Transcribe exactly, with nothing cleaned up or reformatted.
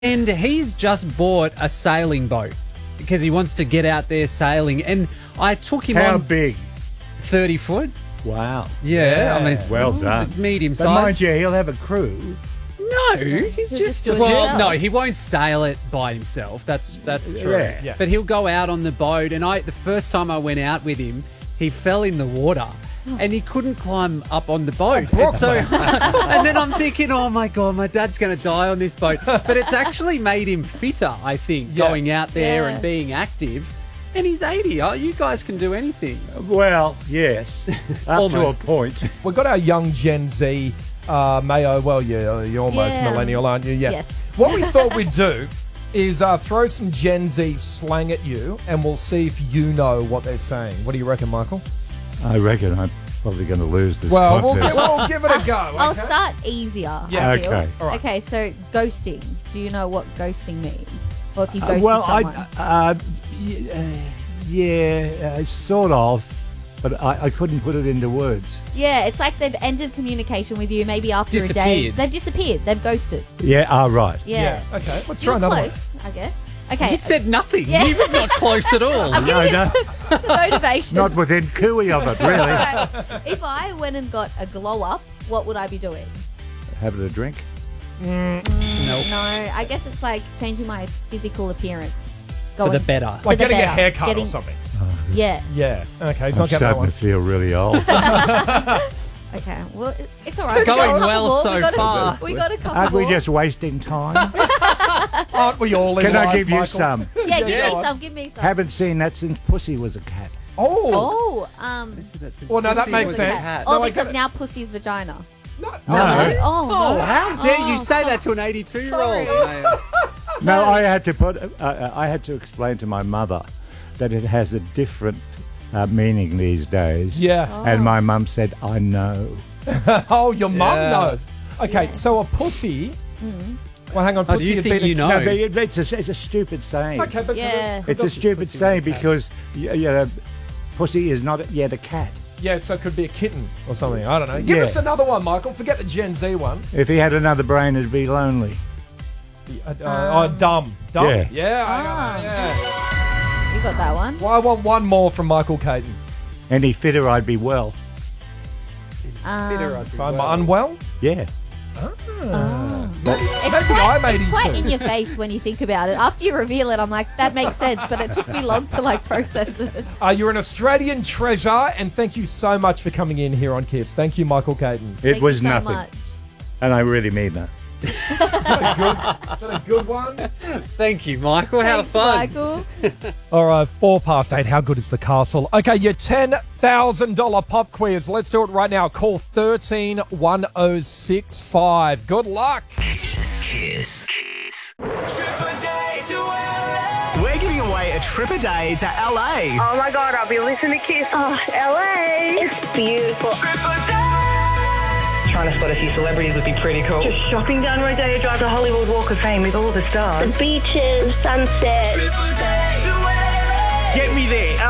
And he's just bought a sailing boat because he wants to get out there sailing. And I took him How on big? thirty foot. Wow. Yeah, Yeah. I mean, it's, Well it's, done. it's medium But mind sized. you, he'll have a crew. No, he's He'll just, just do it well, himself. no, he won't sail it by himself. That's that's true. Yeah. Yeah. But he'll go out on the boat. And I, the first time I went out with him, he fell in the water. And he couldn't climb up on the boat. And so, and then I'm thinking, oh my God, my dad's going to die on this boat. But it's actually made him fitter, I think, Yeah. going out there Yeah. and being active. And he's eighty. Oh, you guys can do anything. Well, yes, up Almost. to a point. We've got our young Gen Z, uh, Mayo. Well, you're, you're almost Yeah. millennial, aren't you? Yeah. Yes. What we thought we'd do is uh, throw some Gen Z slang at you, and we'll see if you know what they're saying. What do you reckon, Michael? I reckon I'm probably going to lose this Well, we'll, contest. gi- we'll give it a go. I'll okay? start easier. Yeah. I feel. Okay. All right. Okay, so ghosting. Do you know what ghosting means? Or if you Uh, ghosted well, someone? I, uh, y- uh, yeah, uh, sort of, but I, I couldn't put it into words. yeah, it's like they've ended communication with you maybe after a day. Disappeared. They've disappeared. They've ghosted. Yeah, ah, right. Yes. Yeah. Okay. Let's You're try another close, I guess. Okay. He said nothing. Yeah. He was not close at all. I'm No, giving no. you some, some motivation. Not within cooey of it, really. Right. If I went and got a glow up, what would I be doing? Having a drink. Nope. No, I guess it's like changing my physical appearance. For Going the better. Like the getting a better. haircut Getting- or something. Yeah. Yeah. Okay. He's I'm not getting that starting one. to feel really old. Okay. Well, it- it's all right. Going We got a couple well more. so we got far. A, we got a couple Aren't we more. just wasting time? Aren't we all in Can I life, give you Michael? some? Yeah, give Yes. me some. Give me some. Haven't seen that since Pussy was a cat. Oh. Oh, um, Well, no, that Pussy makes was a sense. cat. oh, No, I because get it. now pussy's vagina. No. No. Oh, Oh, no. how dare you Oh, say that to an eighty-two-year-old? Sorry. No, I had to put. Uh, uh, I had to explain to my mother that it has a different uh, meaning these days. Yeah. And my mum said, "I know." Oh, your mum Yeah. knows. Okay, Yeah. so a pussy. Well, hang on. Oh, do Pussy you would think be the you know? No, but it, it's, a, it's a stupid saying. Okay, but Yeah. could It's a the- stupid Pussy saying was a cat. because y- yeah, Pussy is not yet a cat. Yeah, so it could be a kitten or something. I don't know. Give Yeah. us another one, Michael. Forget the Gen Z ones. If he had another brain, it'd be lonely. Uh, uh, oh, dumb. Dumb. Yeah. Yeah. I Ah. got that, yeah. You got that one. Well, I want one more from Michael Caton. Any fitter, I'd be well. Um, So I'm unwell? Yeah. oh. Maybe It's quite, I'm it's quite in eighty-two. your face when you think about it. After you reveal it, I'm like, that makes sense, but it took me long to like process it. Uh, you're an Australian treasure, and thank you so much for coming in here on Kiss. Thank you, Michael Caton. It Thank was you so nothing. much. And I really mean that. Is that a good, is that a good one? Thank you, Michael. How Thanks, fun. Michael. All right, four past eight. How good is the castle? Okay, your ten thousand dollars pop quiz. Let's do it right now. Call thirteen one oh six five. Good luck. Kiss. We're giving away a trip a day to L A. Oh my God, I'll be listening to Kiss. Oh, L A. It's beautiful. Trying to spot a few celebrities would be pretty cool. Just shopping down Rodeo Drive to Hollywood Walk of Fame with all the stars. The beaches, sunset. Get me there.